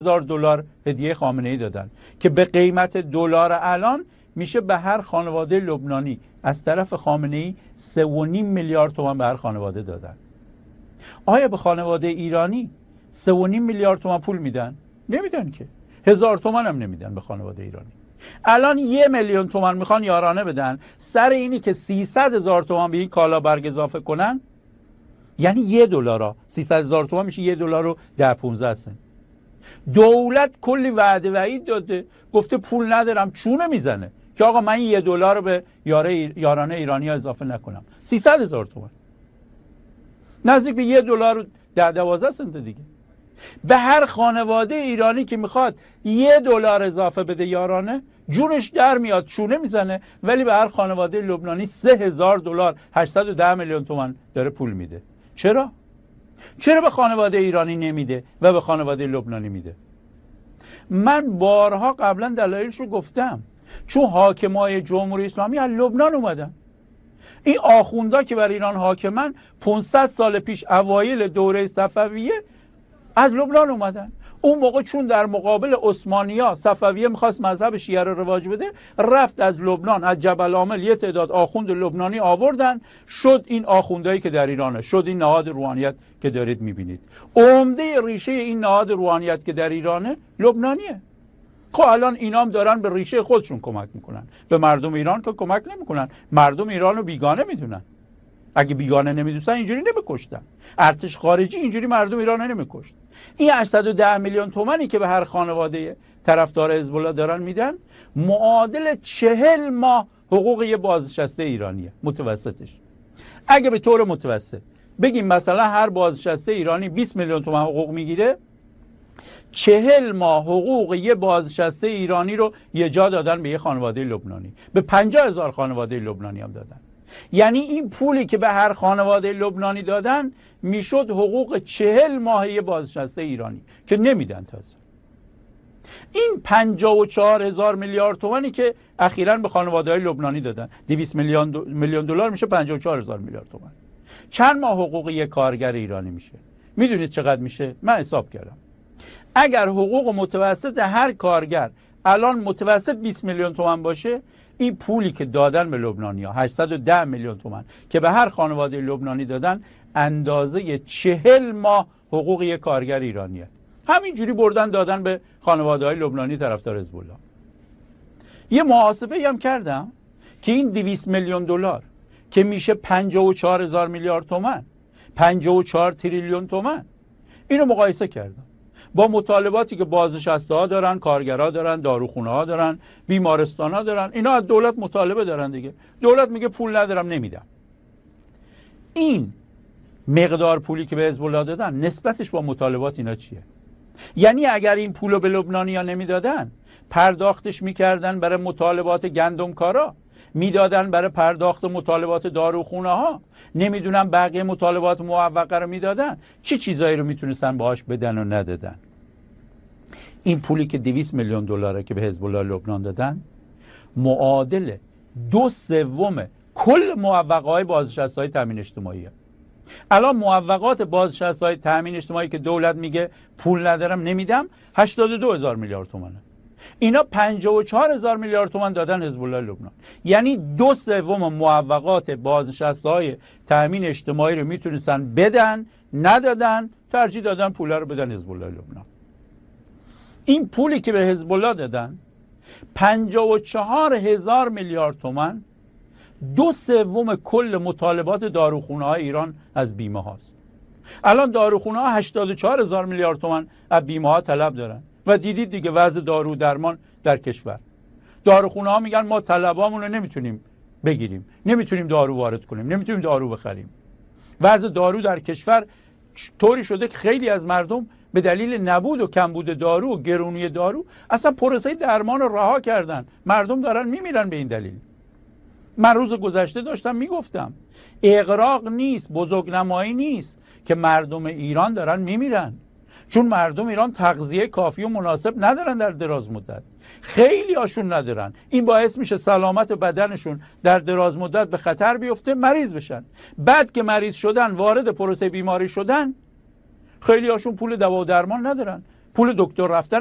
$1000 هدیه خامنه‌ای دادن که به قیمت دلار الان میشه به هر خانواده لبنانی از طرف خامنه‌ای 3.5 میلیارد تومان به هر خانواده دادن. آیا به خانواده ایرانی 3.5 میلیارد تومان پول میدن؟ نمیدن که. 1000 تومان هم نمیدن به خانواده ایرانی. الان 1 میلیون تومان میخوان یارانه بدن سر اینی که 300,000 تومان به این کالا برگ اضافه کنن. یعنی $1 300,000 تومان میشه $1 و 10-15 سنت. دولت کلی وعده وعید داده، گفته پول ندارم، چونه میزنه که آقا من $1 رو به یارانه ایرانی ها اضافه نکنم. 300,000 تومان، نزدیک به $1 و 10-12 سنت دیگه. به هر خانواده ایرانی که میخواد $1 اضافه بده یارانه، جونش در میاد، چونه میزنه، ولی به هر خانواده لبنانی $3,000 810 میلیون تومان داره پول میده. چرا به خانواده ایرانی نمیده و به خانواده لبنانی میده؟ من بارها قبلا دلایلش رو گفتم. چون حاکمای جمهوری اسلامی از لبنان اومدن. این آخوندا که بر ایران حاکمن 500 سال پیش اوایل دوره صفویه از لبنان اومدن. اون موقع چون در مقابل عثمانی‌ها صفویه میخواست مذهب شیعه رو رواج بده، رفت از لبنان، از جبل عامل یه تعداد آخوند لبنانی آوردن، شد این آخوندایی که در ایرانه، شد این نهاد روحانیت که دارید میبینید. عمده ریشه این نهاد روحانیت که در ایرانه لبنانیه. خب الان اینام دارن به ریشه خودشون کمک میکنن، به مردم ایران که کمک نمیکنن. مردم ایران رو بیگانه میدونن. اگه بیگانه نمیدونستن اینجوری نمیکشتن. ارتش خارجی اینجوری مردم ایران نمیکشت. این 810 میلیون تومانی که به هر خانواده طرفدار حزب الله دارن میدن، معادل 40 ماه حقوق یه بازنشسته ایرانیه متوسطش. اگه به طور متوسط بگیم مثلا هر بازنشسته ایرانی 20 میلیون تومان حقوق میگیره، 40 ماه حقوق یه بازنشسته ایرانی رو یه جا دادن به یه خانواده لبنانی. به 50,000 خانواده لبنانی هم دادن. یعنی این پولی که به هر خانواده لبنانی دادن میشد حقوق 40 ماه یه بازنشسته ایرانی که نمیدن. تازه این 54,000 میلیارد تومانی که اخیراً به خانواده های لبنانی دادن، 200 میلیون دلار میشه 54,000 میلیارد تومان. چند ماه حقوق یک کارگر ایرانی میشه؟ میدونید چقدر میشه؟ من حساب کردم. اگر حقوق متوسط هر کارگر الان متوسط 20 میلیون تومان باشه، این پولی که دادن به لبنانی‌ها 810 میلیون تومان که به هر خانواده لبنانی دادن، اندازه 40 ماه حقوق یک کارگر ایرانیه. همینجوری بردن دادن به خانواده‌های لبنانی طرفدار حزب الله. یه محاسبه هم کردم که این 200 میلیون دلار که میشه 54,000 میلیارد تومان، 54 تریلیون تومان، اینو مقایسه کردم با مطالباتی که بازنشسته‌ها دارن، کارگرها دارن، داروخونه‌ها دارن، بیمارستان‌ها دارن. اینا از دولت مطالبه دارن دیگه. دولت میگه پول ندارم نمیدم. این مقدار پولی که به حزب الله دادن نسبتش با مطالبات اینا چیه؟ یعنی اگر این پولو به لبنانی‌ها نمیدادن، پرداختش میکردن برای مطالبات گندمکارا، میدادن برای پرداخت مطالبات داروخونه‌ها، نمیدونم بقیه مطالبات معوقه رو میدادن، چه چیزایی رو میتونستن باهاش بدن و ندادن. این پولی که 200 میلیون دلاره که به حزب الله لبنان دادن، معادل 2/3 کل معوقه‌های بازنشسته‌های تامین اجتماعیه. الان معوقات بازنشسته‌های تامین اجتماعی که دولت میگه پول ندارم نمیدم 82,000 میلیارد تومانه. اینا 54,000 میلیارد تومان دادن حزب الله لبنان. یعنی 2/3 معوقات بازنشسته‌های تامین اجتماعی رو میتونستن بدن، ندادن، ترجیح دادن پولا رو بدن حزب الله لبنان. این پولی که به حزب الله دادن 54,000 میلیارد تومان، 2/3 کل مطالبات داروخونه‌های ایران از بیمه هاست. الان داروخونه‌ها 84,000 میلیارد تومان از بیمه ها طلب دارن و دیدید دیگه وضع دارو درمان در کشور. داروخونه‌ها میگن ما طلبامون رو نمیتونیم بگیریم، نمیتونیم دارو وارد کنیم، نمیتونیم دارو بخریم. وضع دارو در کشور طوری شده که خیلی از مردم به دلیل نبود و کمبود دارو و گرونی دارو اصلا پروسه درمان رو رها کردن. مردم دارن میمیرن به این دلیل. من روز گذشته داشتم میگفتم اغراق نیست، بزرگنمایی نیست که مردم ایران دارن میمیرن، چون مردم ایران تغذیه کافی و مناسب ندارن در دراز مدت. خیلی هاشون ندارن. این باعث میشه سلامت بدنشون در دراز مدت به خطر بیفته، مریض بشن. بعد که مریض شدن، وارد پروسه بیماری شدن، خیلی هاشون پول دوا و درمان ندارن. پول دکتر رفتن